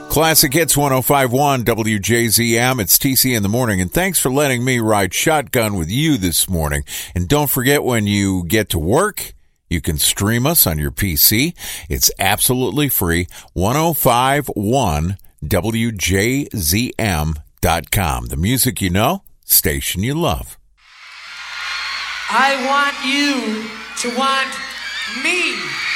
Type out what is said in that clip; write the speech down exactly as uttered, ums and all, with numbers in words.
Classic Hits one oh five point one W J Z M. It's T C in the morning, and thanks for letting me ride shotgun with you this morning. And don't forget, when you get to work, you can stream us on your P C. It's absolutely free. ten fifty-one W J Z M dot com. The music you know, station you love. I want you to want me.